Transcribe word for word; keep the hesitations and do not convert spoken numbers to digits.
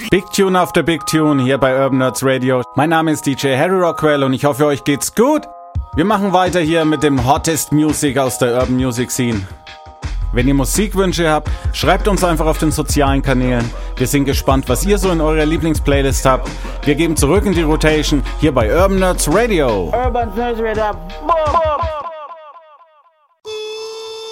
Big Tune auf der Big Tune hier bei Urban Nerds Radio. Mein Name ist D J Harry Rockwell und ich hoffe, euch geht's gut. Wir machen weiter hier mit dem Hottest Music aus der Urban Music Scene. Wenn ihr Musikwünsche habt, schreibt uns einfach auf den sozialen Kanälen. Wir sind gespannt, was ihr so in eurer Lieblingsplaylist habt. Wir geben zurück in die Rotation hier bei Urban Nerds Radio. Urban Nerds Radio. Boom, boom.